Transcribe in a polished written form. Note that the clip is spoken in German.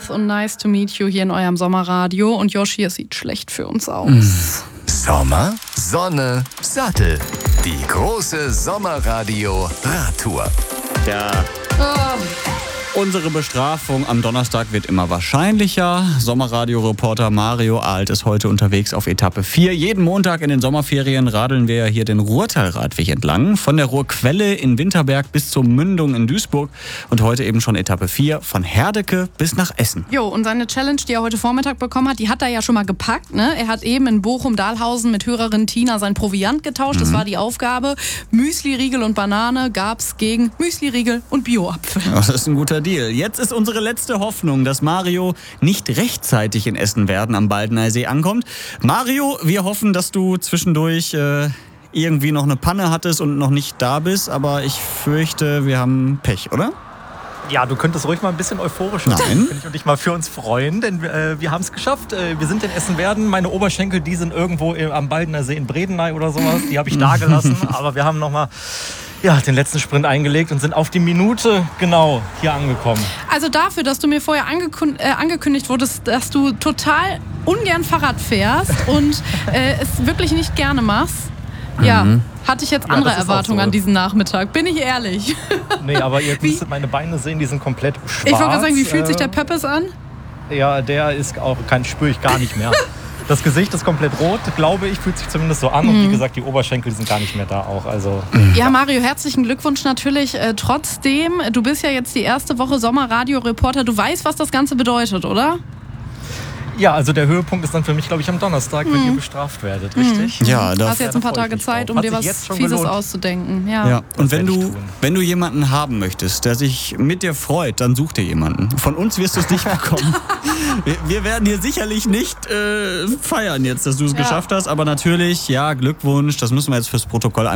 Smith und Nice to Meet You hier in eurem Sommerradio. Und Yoshi, es sieht schlecht für uns aus. Sommer, Sonne, Sattel. Die große Sommerradio-Radtour. Ja. Unsere Bestrafung am Donnerstag wird immer wahrscheinlicher. Sommerradio-Reporter Mario Alt ist heute unterwegs auf Etappe 4. Jeden Montag in den Sommerferien radeln wir hier den Ruhrtalradweg entlang. Von der Ruhrquelle in Winterberg bis zur Mündung in Duisburg. Und heute eben schon Etappe 4 von Herdecke bis nach Essen. Jo, und seine Challenge, die er heute Vormittag bekommen hat, die hat er ja schon mal gepackt. Ne? Er hat eben in Bochum-Dahlhausen mit Hörerin Tina sein Proviant getauscht. Das war die Aufgabe. Müsli-Riegel und Banane gab's gegen Müsli-Riegel und Bio-Apfel. Das ist ein guter Deal. Jetzt ist unsere letzte Hoffnung, dass Mario nicht rechtzeitig in Essen-Werden am Baldener See ankommt. Mario, wir hoffen, dass du zwischendurch irgendwie noch eine Panne hattest und noch nicht da bist. Aber ich fürchte, wir haben Pech, oder? Ja, du könntest ruhig mal ein bisschen euphorisch sein und dich mal für uns freuen, denn wir haben es geschafft. Wir sind in Essen-Werden. Meine Oberschenkel, die sind irgendwo am Baldener See in Bredeney oder sowas. Die habe ich da gelassen. Aber wir haben nochmal den letzten Sprint eingelegt und sind auf die Minute genau hier angekommen. Also dafür, dass du mir vorher angekündigt wurdest, dass du total ungern Fahrrad fährst und es wirklich nicht gerne machst, hatte ich jetzt andere Erwartungen an diesen Nachmittag, bin ich ehrlich. Nee, aber ihr müsstet meine Beine sehen, die sind komplett schwarz. Ich wollte gerade sagen, wie fühlt sich der Pöppes an? Ja, der ist auch, spüre ich gar nicht mehr. Das Gesicht ist komplett rot, glaube ich, fühlt sich zumindest so an. Und wie gesagt, die Oberschenkel sind gar nicht mehr da auch. Also, ja, Mario, herzlichen Glückwunsch natürlich. Trotzdem, du bist ja jetzt die erste Woche Sommerradio-Reporter. Du weißt, was das Ganze bedeutet, oder? Ja, also der Höhepunkt ist dann für mich, glaube ich, am Donnerstag, wenn ihr bestraft werdet, richtig? Ja, du hast jetzt ein paar Tage Zeit, um dir was Fieses auszudenken. Ja. Und wenn du jemanden haben möchtest, der sich mit dir freut, dann such dir jemanden. Von uns wirst du es nicht bekommen. Wir werden hier sicherlich nicht feiern jetzt, dass du es geschafft hast, aber natürlich, Glückwunsch, das müssen wir jetzt fürs Protokoll